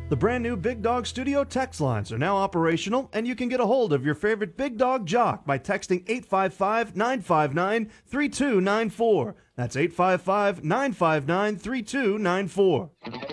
The brand new Big Dog Studio text lines are now operational, and you can get a hold of your favorite Big Dog jock by texting 855-959-3294. That's 855-959-3294.